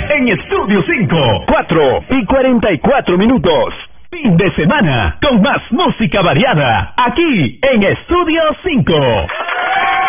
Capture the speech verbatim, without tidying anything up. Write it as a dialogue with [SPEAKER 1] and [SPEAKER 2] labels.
[SPEAKER 1] en Estudio cinco. cuatro y cuarenta y cuatro minutos. Fin de semana con más música variada aquí en Estudio cinco.